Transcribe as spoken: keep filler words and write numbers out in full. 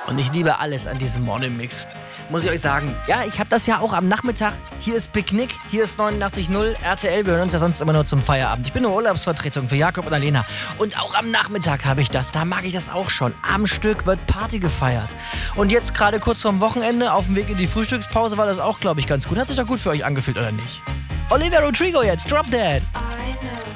Und ich liebe alles an diesem Morning Mix. Muss ich euch sagen. Ja, ich habe das ja auch am Nachmittag. Hier ist Big Nick, hier ist neunundachtzig Komma null R T L. Wir hören uns ja sonst immer nur zum Feierabend. Ich bin eine Urlaubsvertretung für Jakob und Alena. Und auch am Nachmittag habe ich das. Da mag ich das auch schon. Am Stück wird Party gefeiert. Und jetzt gerade kurz vorm Wochenende, auf dem Weg in die Frühstückspause, war das auch, glaube ich, ganz gut. Hat sich doch gut für euch angefühlt, oder nicht? Olivia Rodrigo jetzt, Drop Dead. I know